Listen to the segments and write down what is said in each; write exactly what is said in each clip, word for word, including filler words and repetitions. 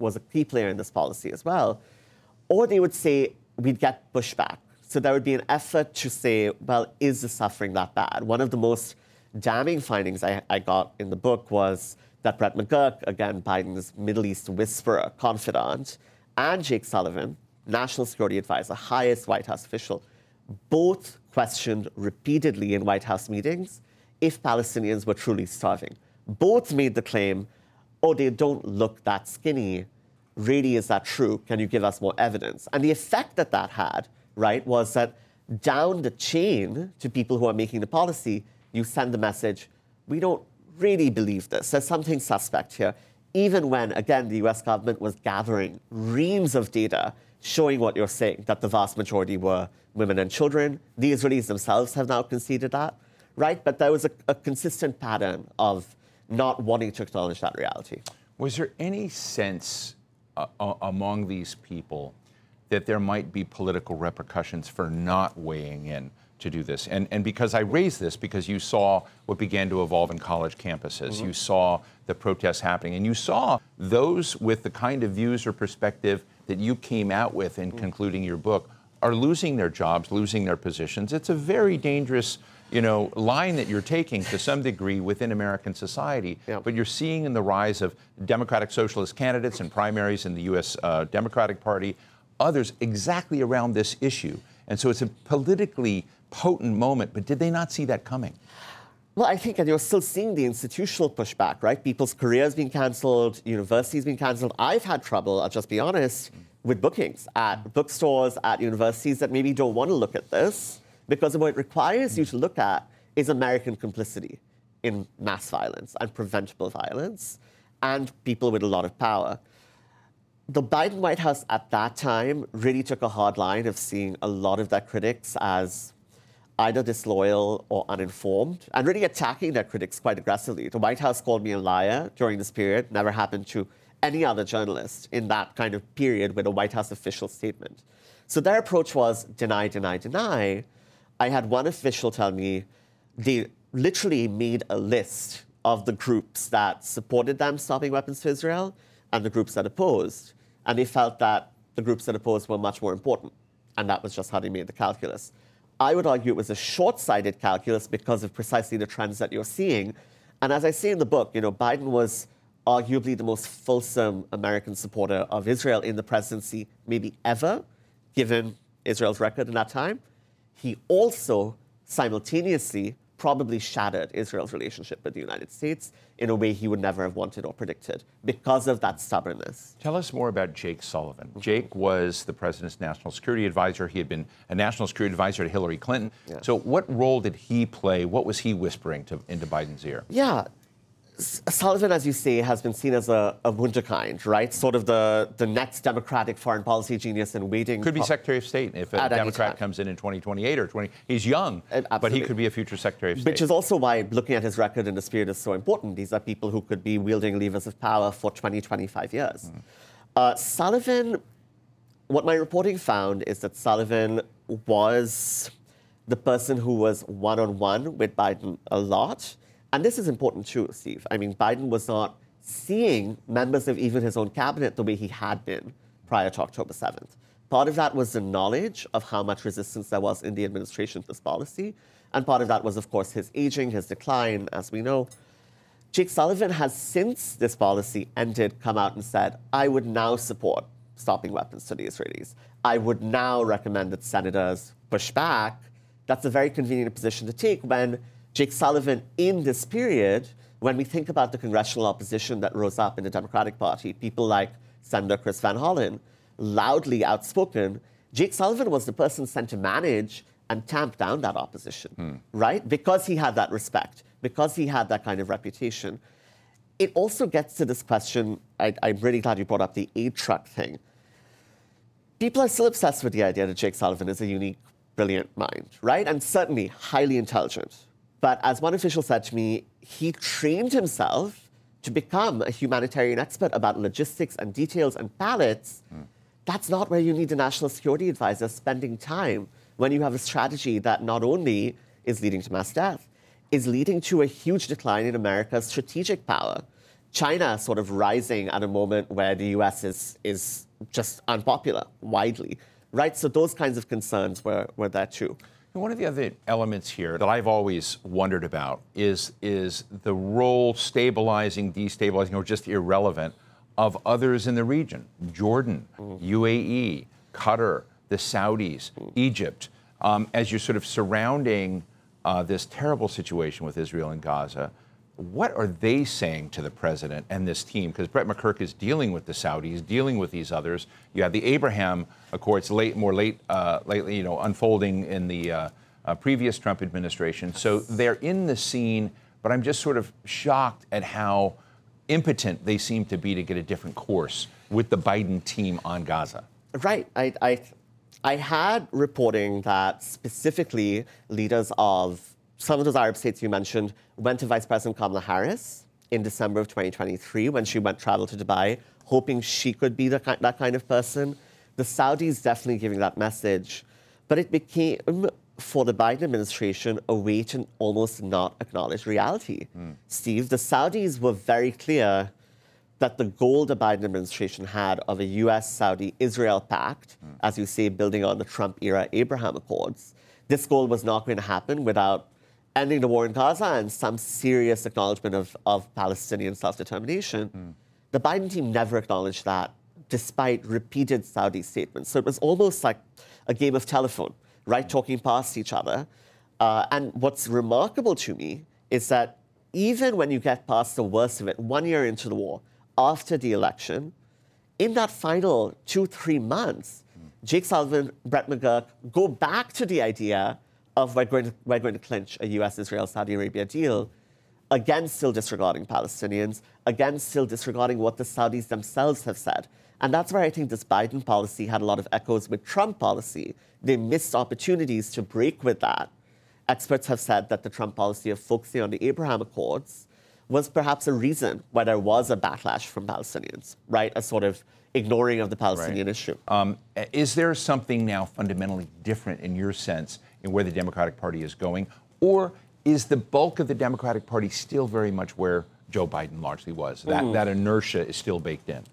was a key player in this policy as well. Or they would say, we'd get pushback. So there would be an effort to say, well, is the suffering that bad? One of the most damning findings I, I got in the book was that Brett McGurk, again, Biden's Middle East whisperer, confidant, and Jake Sullivan, national security advisor, highest White House official, both questioned repeatedly in White House meetings if Palestinians were truly starving. Both made the claim, oh, they don't look that skinny. Really, is that true? Can you give us more evidence? And the effect that that had, right, was that down the chain to people who are making the policy, you send the message, we don't really believe this. There's something suspect here. Even when, again, the U S government was gathering reams of data showing what you're saying, that the vast majority were women and children. The Israelis themselves have now conceded that, right? But there was a, a consistent pattern of not wanting to acknowledge that reality. Was there any sense uh, uh, among these people that there might be political repercussions for not weighing in to do this? And, and because I raise this, because you saw what began to evolve in college campuses, mm-hmm. you saw the protests happening, and you saw those with the kind of views or perspective that you came out with in mm-hmm. concluding your book are losing their jobs, losing their positions. It's a very dangerous, you know, line that you're taking to some degree within American society. Yeah. But you're seeing in the rise of Democratic Socialist candidates and primaries in the U S uh, Democratic Party, others exactly around this issue. And so it's a politically potent moment, but did they not see that coming? Well, I think, and you're still seeing the institutional pushback, right? People's careers being cancelled, universities being cancelled. I've had trouble, I'll just be honest, with bookings at bookstores, at universities that maybe don't want to look at this, because what it requires you to look at is American complicity in mass violence and preventable violence, and people with a lot of power. The Biden White House at that time really took a hard line of seeing a lot of their critics as either disloyal or uninformed, and really attacking their critics quite aggressively. The White House called me a liar during this period. Never happened to any other journalist in that kind of period with a White House official statement. So their approach was deny, deny, deny. I had one official tell me they literally made a list of the groups that supported them stopping weapons to Israel and the groups that opposed. And they felt that the groups that opposed were much more important. And that was just how they made the calculus. I would argue it was a short-sighted calculus because of precisely the trends that you're seeing. And as I say in the book, you know, Biden was arguably the most fulsome American supporter of Israel in the presidency, maybe ever, given Israel's record in that time. He also simultaneously probably shattered Israel's relationship with the United States in a way he would never have wanted or predicted because of that stubbornness. Tell us more about Jake Sullivan. Mm-hmm. Jake was the president's national security advisor. He had been a national security advisor to Hillary Clinton. Yeah. So what role did he play? What was he whispering to, into Biden's ear? Yeah. Sullivan, as you say, has been seen as a, a wunderkind, right? Sort of the, the next democratic foreign policy genius in waiting. Could be Secretary of State if a Democrat comes in in twenty twenty-eight or twenty. He's young, Absolutely. But he could be a future Secretary of State. Which is also why looking at his record in this period is so important. These are people who could be wielding levers of power for twenty, twenty-five years. Mm. Uh, Sullivan, what my reporting found is that Sullivan was the person who was one-on-one with Biden a lot. And this is important too, Steve. I mean, Biden was not seeing members of even his own cabinet the way he had been prior to October seventh. Part of that was the knowledge of how much resistance there was in the administration to this policy. And part of that was, of course, his aging, his decline, as we know. Jake Sullivan has, since this policy ended, come out and said, I would now support stopping weapons to the Israelis. I would now recommend that senators push back. That's a very convenient position to take when Jake Sullivan, in this period, when we think about the congressional opposition that rose up in the Democratic Party, people like Senator Chris Van Hollen, loudly outspoken, Jake Sullivan was the person sent to manage and tamp down that opposition, hmm. right? Because he had that respect, because he had that kind of reputation. It also gets to this question, I, I'm really glad you brought up the aid truck thing. People are still obsessed with the idea that Jake Sullivan is a unique, brilliant mind, right? And certainly highly intelligent. But as one official said to me, he trained himself to become a humanitarian expert about logistics and details and pallets. Mm. That's not where you need a national security advisor spending time when you have a strategy that not only is leading to mass death, is leading to a huge decline in America's strategic power China sort of rising at a moment where the U S is, is just unpopular widely, right? So those kinds of concerns were, were there too. One of the other elements here that I've always wondered about is, is the role stabilizing, destabilizing, or just irrelevant of others in the region. Jordan, mm. U A E, Qatar, the Saudis, mm. Egypt, um, as you're sort of surrounding uh, this terrible situation with Israel and Gaza. What are they saying to the president and this team? Because Brett McGurk is dealing with the Saudis, dealing with these others. You have the Abraham Accords, late, more late, uh, lately, you know, unfolding in the uh, uh, previous Trump administration. So they're in the scene, but I'm just sort of shocked at how impotent they seem to be to get a different course with the Biden team on Gaza. Right. I, I, I had reporting that specifically leaders of some of those Arab states you mentioned went to Vice President Kamala Harris in December of twenty twenty-three when she went travel to Dubai, hoping she could be the, that kind of person. The Saudis definitely giving that message. But it became, for the Biden administration, a way to almost not acknowledge reality. Mm. Steve, the Saudis were very clear that the goal the Biden administration had of a U S Saudi Israel pact, mm. as you say, building on the Trump-era Abraham Accords, this goal was not going to happen without ending the war in Gaza and some serious acknowledgement of, of Palestinian self-determination. Mm. The Biden team never acknowledged that, despite repeated Saudi statements. So it was almost like a game of telephone, right, mm. talking past each other. Uh, and what's remarkable to me is that even when you get past the worst of it, one year into the war, after the election, in that final two, three months, mm. Jake Sullivan, Brett McGurk go back to the idea of we're going to, we're going to clinch a U S Israel Saudi Arabia deal, again still disregarding Palestinians, again still disregarding what the Saudis themselves have said. And that's where I think this Biden policy had a lot of echoes with Trump policy. They missed opportunities to break with that. Experts have said that the Trump policy of focusing on the Abraham Accords was perhaps a reason why there was a backlash from Palestinians, right? A sort of ignoring of the Palestinian right. issue. Um, is there something now fundamentally different in your sense in where the Democratic Party is going? Or is the bulk of the Democratic Party still very much where Joe Biden largely was? That, that inertia is still baked in?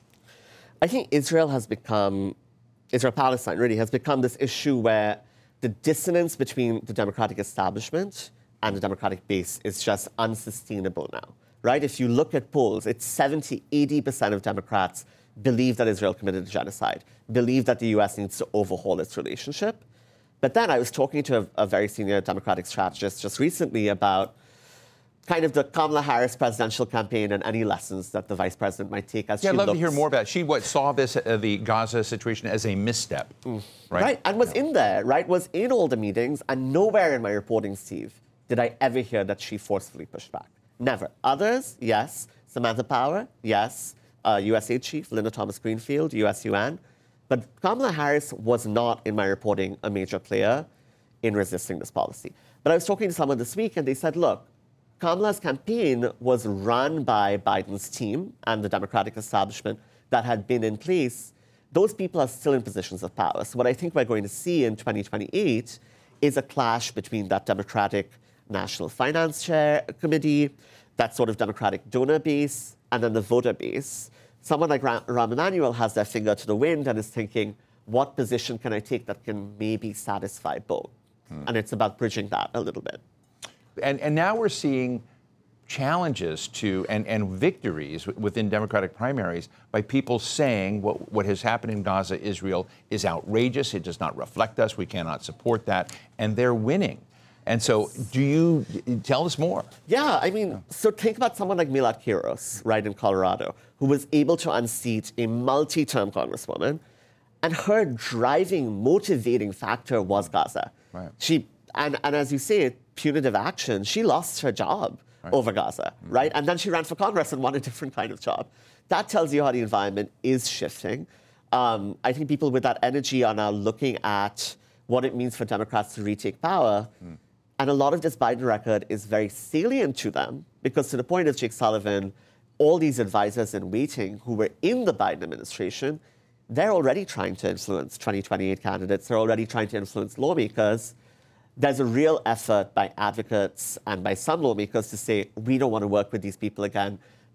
I think Israel has become, Israel-Palestine really has become this issue where the dissonance between the Democratic establishment and the Democratic base is just unsustainable now, right? If you look at polls, it's seventy, eighty percent of Democrats believe that Israel committed a genocide, believe that the U S needs to overhaul its relationship. But then I was talking to a, a very senior Democratic strategist just recently about kind of the Kamala Harris presidential campaign and any lessons that the vice president might take as yeah, she I'd love looks. to hear more about it. She what saw this, uh, the Gaza situation, as a misstep, mm. right? Right, and was yeah. in there, right, was in all the meetings, and nowhere in my reporting, Steve, did I ever hear that she forcefully pushed back. Never. Others, yes. Samantha Power, yes. Uh, U S A Chief Linda Thomas-Greenfield, U S U N. But Kamala Harris was not, in my reporting, a major player in resisting this policy. But I was talking to someone this week, and they said, look, Kamala's campaign was run by Biden's team and the Democratic establishment that had been in place. Those people are still in positions of power. So what I think we're going to see in twenty twenty-eight is a clash between that Democratic National Finance Chair Committee, that sort of Democratic donor base, and then the voter base. Someone like Rahm Emanuel has their finger to the wind and is thinking, what position can I take that can maybe satisfy both? Hmm. And it's about bridging that a little bit. And, and now we're seeing challenges to and, and victories within Democratic primaries by people saying what, what has happened in Gaza, Israel, is outrageous. It does not reflect us. We cannot support that. And they're winning. And so do you tell us more? Yeah, I mean, so think about someone like Milad Quiros, right, in Colorado, who was able to unseat a multi-term congresswoman, and her driving, motivating factor was Gaza. Right. She, and, and as you say, punitive action, she lost her job right. over Gaza, mm-hmm. right? And then she ran for Congress and won a different kind of job. That tells you how the environment is shifting. Um, I think people with that energy are now looking at what it means for Democrats to retake power. Mm. And a lot of this Biden record is very salient to them because, to the point of Jake Sullivan, all these advisors in waiting who were in the Biden administration, they're already trying to influence twenty twenty-eight candidates. They're already trying to influence lawmakers. There's a real effort by advocates and by some lawmakers to say, we don't want to work with these people again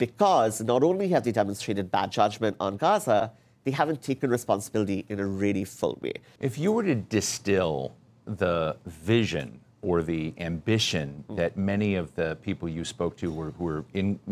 because not only have they demonstrated bad judgment on Gaza, they haven't taken responsibility in a really full way. If you were to distill the vision or the ambition that many of the people you spoke to were, who were in